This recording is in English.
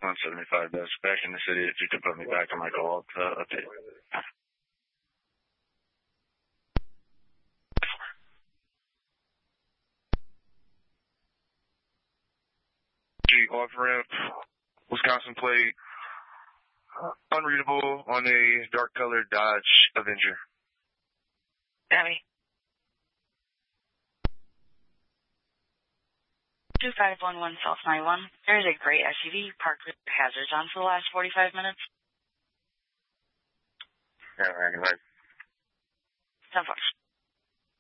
175 desk back in the city. If you could put me back on my call update. G off ramp, Wisconsin plate, unreadable on a dark colored Dodge Avenger. Abby. 2511 South 91. There is a gray SUV parked with hazards on for the last 45 minutes. Yeah, right. 10 bucks.